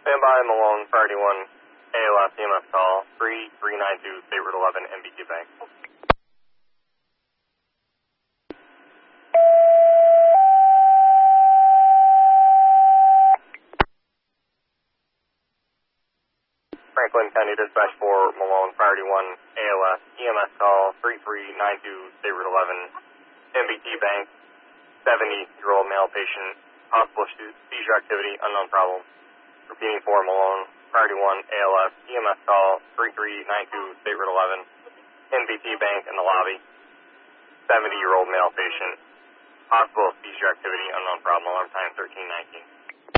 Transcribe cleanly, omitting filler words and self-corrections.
Stand by, Malone, Priority 1, ALS, EMS call, 3392, State Route 11, MBT Bank. Franklin County Dispatch 4, Malone, Priority 1, ALS, EMS call, 3392, State Route 11, MBT Bank, 70-year-old male patient, possible seizure activity, unknown problem. Repeating for Malone, Priority 1, ALS, EMS call, 3392, State Route 11, MBT Bank in the lobby, 70-year-old male patient, possible seizure activity, unknown problem, alarm time 1319.